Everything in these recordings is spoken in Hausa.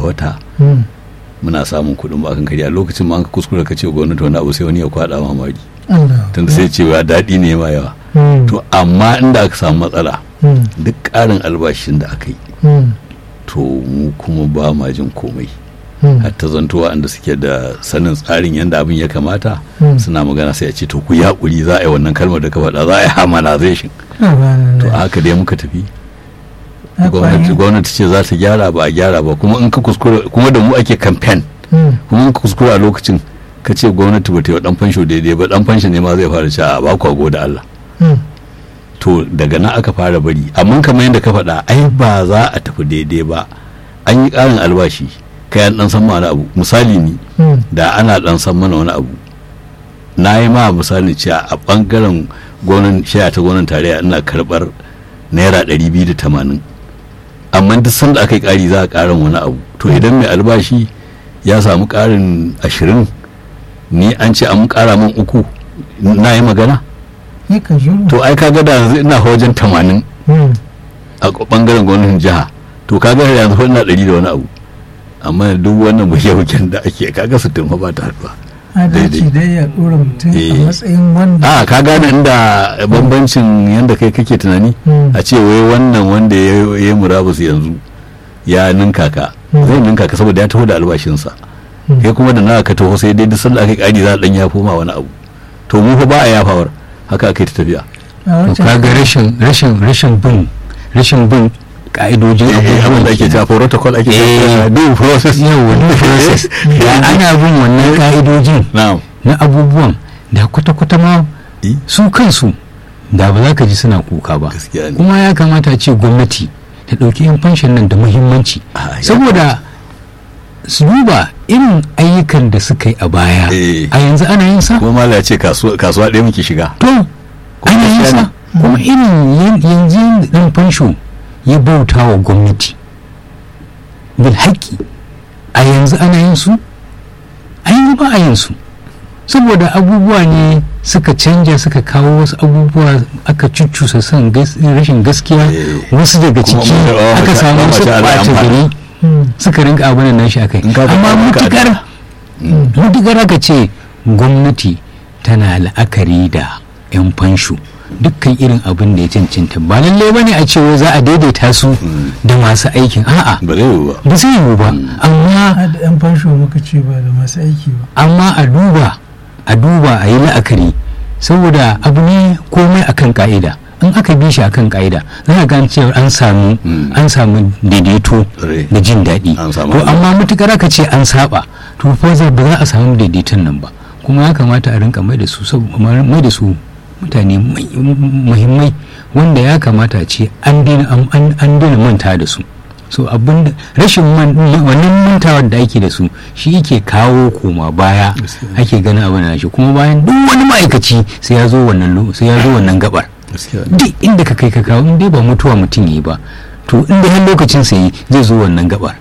wata muna samun kuɗin ba kan kariya lokacin ma an ka kuskura ka ce gwamnati wani abu sai wani ya kwaɗa mamari tunda sai cewa daɗi ne ma yawa to amma inda aka samu matsala duk ƙarin albashin da aka yi to mu kuma ba ma jin komai hatta zantowa inda suke da sanin tsarin yadda abin ya kamata suna magana sai a ce to ku yi haƙuri za a yi wannan kalmar da ka faɗa za a yi harmonization to haka dai muka tafi gwamnati ce za ta gyara ba a gyara ba kuma in ka kuskura kuma da mu ake campaign kuma in ka kuskura a lokacin ka ce gwamnati ba ta yi wa dan fansho daidai ba dan fansho ne ma zai fara cewa a ba ku da Allah to daga nan aka fara bari amma kamar yadda ka faɗa ai ba za a tafi daidai ba an yi ƙarin albashi kai an dan san mana abu misali ni da ana dan san mana wani abu na yi ma misali cewa a bangaren gonan shaya ta gonan tarayya ina karɓar naira 280 amma duk sanda aka yi ƙari za a ƙarin wani abu to idan mai albashi ya samu ƙarin 20 ni an ce an ƙara min 3 na yi magana to ai kaga da yanzu ina wajen 80 a bangaren gwamnatin jiha to kaga yanzu ina 100 da wani abu amma duk wannan buke-buken da ake kaga su tun ba ta haɗuwa adalci dai ya ɗora mutum a matsayin wanda ka gane inda bambancin yadda kai kake tunani a ce wai wannan wanda ya yi murabus yanzu ya ninka ka zai ninka ka saboda ya taho da albashinsa kai kuma da nawa ka taho sai dai duk sanda aka ƙari za a ɗan yafo ma wani abu to mu fa ba a yafawar haka aka yi ta tafiya kaga rashin bin ka'idojin abin da ake cewa protocol ake cewa due process da ana bin wannan ka'idojin na abubuwan da kwata-kwata ma su kansu da ba za ka ji suna kuka ba kuma ya kamata ce gwamnati ta ɗauki yan fanshin nan da muhimmanci saboda su duba irin ayyukan da suka yi a baya a yanzu ana yin sa kuma mala ya ce kasuwa ɗaya muke shiga to ana yin sa kuma irin yanzu ɗan fansho ya bauta wa gwamnati bil haƙƙi a yanzu ana yin su a yanzu ba a yin su saboda abubuwa ne suka canja suka kawo wasu abubuwa aka cuccusa son rashin gaskiya wasu daga ciki aka samu wasu ɓata gari suka rinka abin nan shi akai amma mutukar aka ce gwamnati tana la'akari da 'yan fansho dukkan irin abin da ya cancanta ba lalle ba ne a cewa za a daidaita su da masu aikin a'a ba zai yiwu ba amma da yan fansho muka ce ba da masu aiki ba amma a duba a yi la'akari saboda abu ne komai akan ka'ida in aka bi shi akan ka'ida za a gane cewa an samu daidaito da jin daɗi to amma mutukar aka ce an saba to fa ba za a samu daidaiton nan ba kuma ya kamata a rinka mai da su mutane muhimmai wanda ya kamata ce an daina manta da su so abin rashin wannan mantawar da ake da su shi yake kawo koma baya ake ganin abin da shi kuma bayan duk wani ma'aikaci sai ya zo wannan gabar duk inda ka kai ka kawo in dai ba mutuwa mutum yi ba to inda har lokacin sai zai zo wannan gabar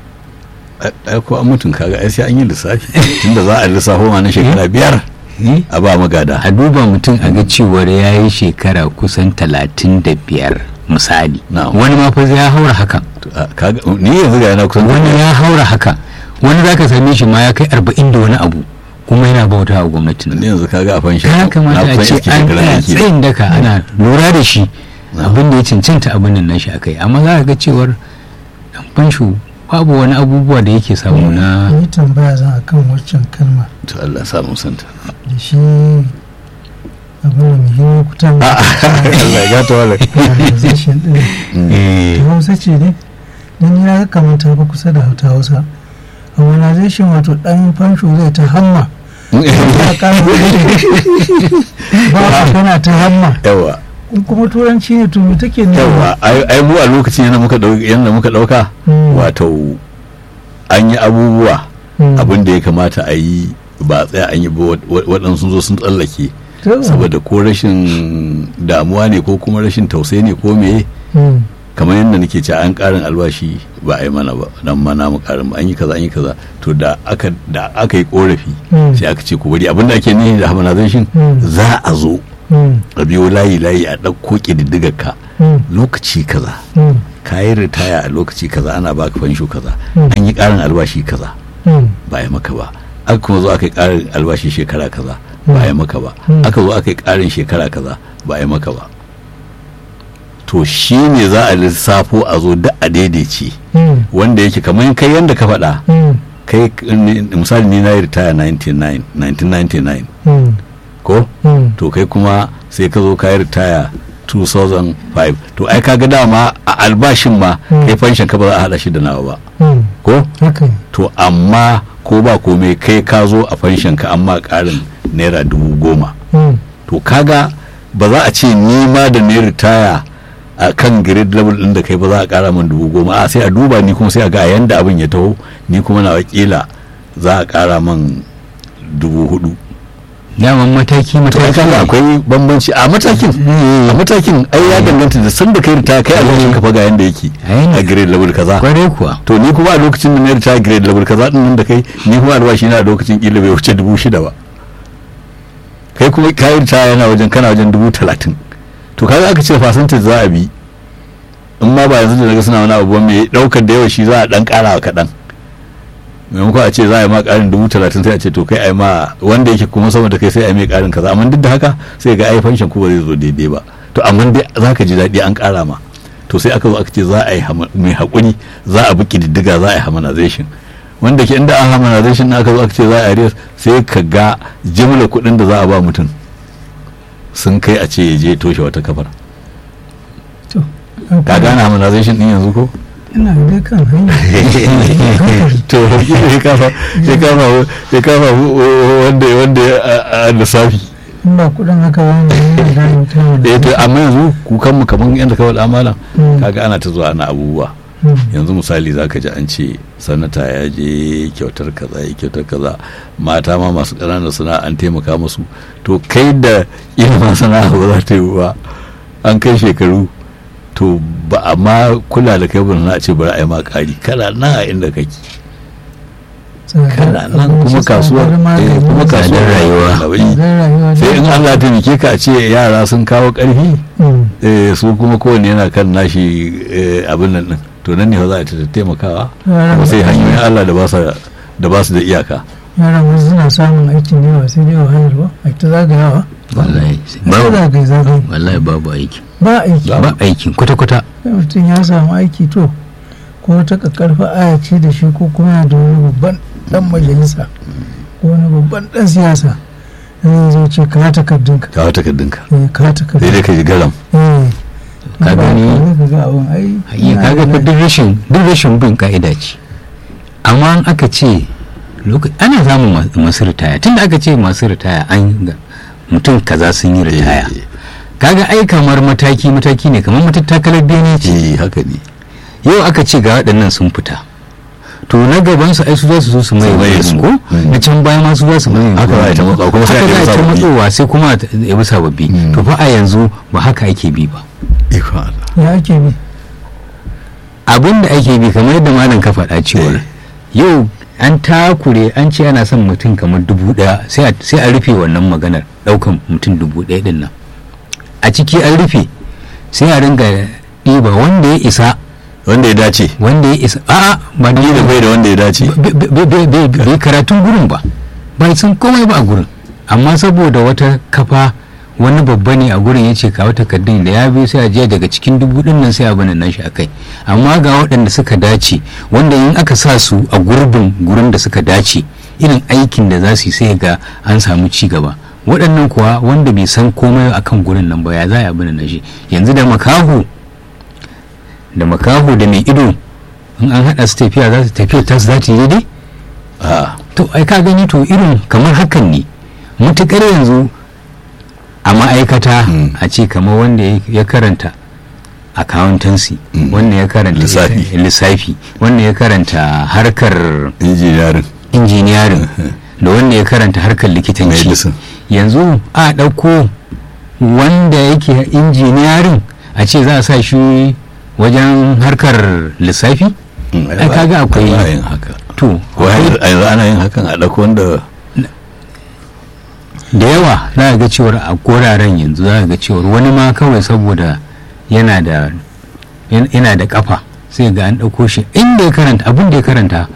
ko an mutum kaga ai sai an yi lissafi tunda za a lissafo ma na shekara 5 a ba magada a duba mutum a ga cewar ya yi shekara kusan 35 misali wani ma fa ya haura hakan ni yanzu ga yana kusan wani ya haura haka wani zaka same shi ma ya kai 40 da wani abu kuma yana bauta wa gwamnatin ne yanzu kaga a fanshi ya kamata a ce an tsayin daka ana lura da shi abin da ya cancanta abin nan nashi akai amma za ka ga cewar dan fansho babu wani abubuwa da yake samu na yi tambaya zan akan waccan kalma to Allah samu santa da shi abin da muhimmin kutan Allah ya gata wala organization din ta hausa ce ne don ya kamanta ba kusa da hausa organization wato dan fansho zai ta hamma ba kana ta hamma yawa kuma turanci ne to me take ne yawa ai mu a lokacin yanda muka dauka wato an yi abubuwa abin da ya kamata a yi ba tsaya an yi ba waɗansu zo sun tsallake saboda ko rashin damuwa ne ko kuma rashin tausayi ne ko meye kamar yadda nake cewa an karin albashi ba a yi mana ba dan mana mu karin an yi kaza to da aka yi korafi sai aka ce ku bari abin da ake nihi da harmonization za a zo a biyo layi a ɗauko ƙididdigar ka lokaci kaza ka yi ritaya a lokaci kaza ana baka fansho kaza, an yi ƙarin albashi kaza ba ya maka ba, aka kuma zo aka yi ƙarin albashi shekara kaza ba ya maka ba, aka zo aka yi ƙarin shekara kaza ba ya maka ba. To shi ne za a lissafo a zo da a daidaice wanda yake kamar kai yadda ka faɗa, kai misali ni na yi ritaya 1999 ko to kai kuma sai ka zo ka yi ritaya 2005, to ai kaga dama a albashin ma kai fanshin ka ba za a haɗa shi da nawa ba ko to amma ko ba komai kai ka zo a fanshin ka amma ƙarin naira 10,000 to kaga ba za a ce ni ma da ne ritaya a kan grade level din da kai ba za a kara min 10,000, a sai a duba ni kuma sai a ga yanda abin ya taho, ni kuma na wakila za a kara min 4,000. daman mataki akwai bambanci a matakin ai ya danganta da sanda kai ritaya kai a lokacin ka faga yanda yake a grade level kaza kware kuwa, to ni kuma a lokacin da na ritaya grade level kaza din nan da kai, ni kuma albashi na a lokacin kila bai wuce 6,000 ba, kai kuma kayan ritaya yana wajen kana wajen 30,000. to kaga aka ce fasantar za a bi, in ma ba yanzu da daga suna wani abubuwan mai daukar da yawa shi za a dan kara wa kaɗan, maimakon a ce za a yi ma karin 30,000 sai a ce to kai a yi ma wanda yake kuma sama da kai sai a yi mai karin kaza, amma duk da haka sai ga ai fanshin ku ba zai zo daidai ba, to amma dai za ka ji daɗi an kara ma. To sai aka zo aka ce za a yi mai haƙuri, za a bi ƙididdiga, za a yi harmonization, wanda ke inda an harmonization aka zo aka ce za a yi sai ka ga jimla kuɗin da za a ba mutum sun kai a ce ya je toshe wata kafar. Ka gane harmonization din yanzu ko? ina dai kan hanya to ya kafa wanda a lissafi in ba kudin haka wani yana gane mutum to amma yanzu kukanmu kamar yadda kawai amala kaga ana ta zuwa na abubuwa. Yanzu misali za ka ji an ce sanata ya je kyautar kaza, mata ma masu ƙananan sana'a an taimaka musu, to kai da ilimin sana'a ba za ta yi ba, an kai shekaru to ba a ma kula da kai ba na ce bari a yi ma ƙari, kana nan a inda kake, kana nan kuma kasuwar rayuwa sai in Allah ta nike ka ce yara sun kawo ƙarfi su kuma kowane yana kan nashi abin nan din, to nan ne za a ta taimakawa, kuma sai hanyoyin Allah da ba su da iyaka. yaran wasu suna samun aikin yawa sai dai wahalar ba a ta zagayawa wallahi babu aiki, ba aikin kwata-kwata. mutum ya samu aiki to ko ta kakkarfa aya ce da shi ko kuma da wani babban dan majalisa ko wani babban dan siyasa zai ce ka takardunka sai dai ka ji garam ka gani kaga fa duk rashin bin ka'ida ce, amma aka ce ana samun masu ritaya, tunda aka ce masu ritaya an ga mutum kaza sun yi ritaya, kaga ai kamar mataki ne, kamar matattakalar bene ce. Haka ne, yau aka ce ga waɗannan sun fita, to na gaban su ai su za su zo su mai su ko na can baya ma su za su mai haka za a ta matsowa sai kuma ya bi sababbi. To fa a yanzu ba haka ake bi ba, ya ake bi abin da ake bi kamar yadda malam ka faɗa cewa yau an takure an ce ana son mutum kamar 1,000 sai a rufe wannan maganar ɗaukan mutum 1,000 din nan a ciki an rufe, sai a ringa ɗiba wanda ya isa, wanda ya dace, a'a ba da bai da wanda ya dace, bai karatun gurin ba, bai san komai ba a gurin, amma saboda wata kafa wani babba ne a gurin ya ce kawo takardun da ya bi sai a je daga cikin 10,000 nan sai a bana nan shi akai, amma ga waɗanda suka dace wanda in aka sa su a gurin da suka dace irin aikin da za su yi sai ga an samu ci gaba. Waɗannan kuwa wanda bai san komai akan gurin nan ba ya za a bana nan shi. Yanzu da makaho da mai ido in an haɗa su tafiya ta za ta yi daidai? To ai ka gani, to irin kamar hakan ne matuƙar yanzu a ma'aikata a ce kamar wanda ya karanta accountancy, wanda ya karanta lissafi, wanda ya karanta harkar engineering da wanda ya karanta harkar likitanci, yanzu a ɗauko wanda yake engineering a ce za a sa shi wajen harkar lissafi? ai kaga akwai to yanzu ana yin hakan a ɗauko wanda da yawa za ga cewar a goraren yanzu za ga cewar wani ma kawai saboda yana da yana da kafa sai ga an ɗauko shi inda ya karanta abin da ya karanta